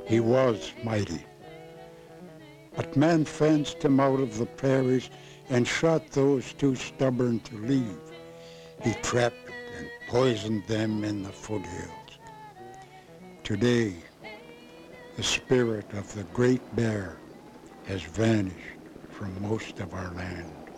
He was mighty. But man fenced him out of the prairies and shot those too stubborn to leave. He trapped and poisoned them in the foothills. Today, the spirit of the Great Bear has vanished from most of our land.